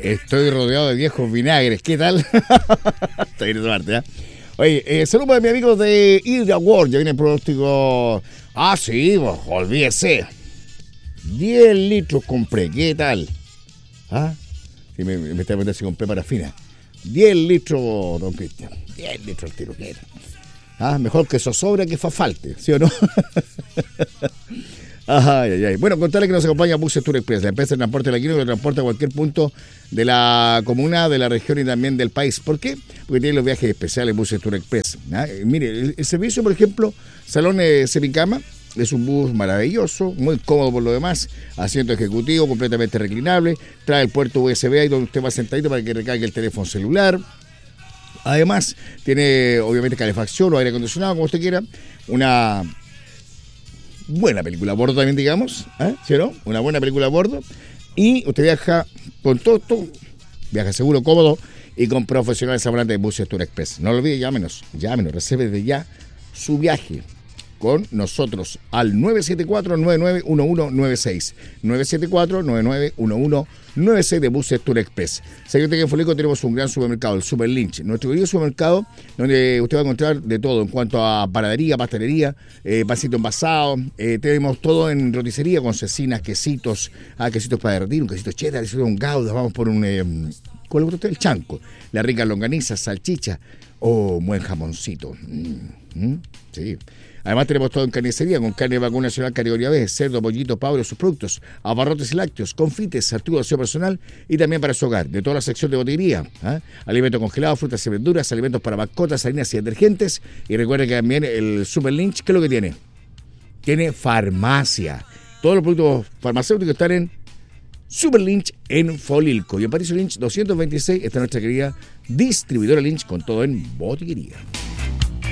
Estoy rodeado de viejos vinagres. ¿Qué tal? Estoy de tomarte, ¿eh? Oye, saludos a mis amigos de Hydra World. Ya viene el pronóstico. Ah, sí, pues, olvídese. 10 litros compré. ¿Qué tal? ¿Ah? Sí, me está preguntando si compré parafina. 10 litros, don Cristian. 10 litros al tiro, ¿qué era? Ah, mejor que zozobra que falte, ¿sí o no? Ay. Bueno, contarle que nos acompaña Buses Tour Express, la empresa de transporte de la Quino que transporta a cualquier punto de la comuna, de la región y también del país. ¿Por qué? Porque tiene los viajes especiales Buses Tour Express. Mire, el servicio, por ejemplo, salón semicama, es un bus maravilloso, muy cómodo por lo demás, asiento ejecutivo, completamente reclinable, trae el puerto USB ahí donde usted va sentadito para que recargue el teléfono celular. Además, tiene obviamente calefacción o aire acondicionado, como usted quiera, una buena película a bordo también, digamos, ¿sí o no? Una buena película a bordo, y usted viaja con todo esto, viaja seguro, cómodo y con profesionales hablantes de Buses Tour Express. No lo olvide, llámenos, reserve desde ya su viaje con nosotros al 974-991196. 974-991196 de Buses Tour Express. Señor que en Folico tenemos un gran supermercado, el Super Lynch. Nuestro querido supermercado, donde usted va a encontrar de todo en cuanto a panadería, pastelería, pancito envasado. Tenemos todo en roticería con cecinas, quesitos, quesitos para derretir, un quesito cheddar, un gouda. Vamos por un... ¿Cuál es el chanco? La rica longaniza, salchicha o un buen jamoncito. Sí. Además tenemos todo en carnicería, con carne de vacuno nacional categoría B, cerdo, pollito, pavo y sus productos, abarrotes y lácteos, confites, artículos de aseo personal y también para su hogar, de toda la sección de botillería, alimentos congelados, frutas y verduras, alimentos para mascotas, harinas y detergentes. Y recuerden que también el Super Lynch, ¿qué es lo que tiene? Tiene farmacia. Todos los productos farmacéuticos están en Super Lynch en Folilco. Y en Patricio Lynch 226 está nuestra querida distribuidora Lynch con todo en botillería.